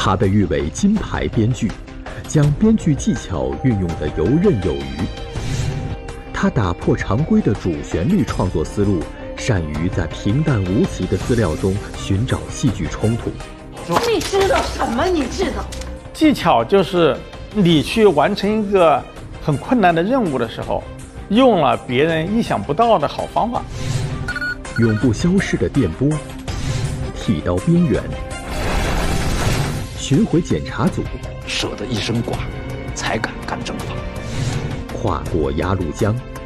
他被誉为金牌编剧，将编剧技巧运用得游刃有余。他打破常规的主旋律创作思路，善于在平淡无奇的资料中寻找戏剧冲突。 你知道什么？你知道？ 技巧就是你去完成一个很困难的任务的时候，用了别人意想不到的好方法。 永不消逝的电波，剃刀边缘，巡回检查组， 舍得一身剐，才敢干正法。 跨过鸭绿江。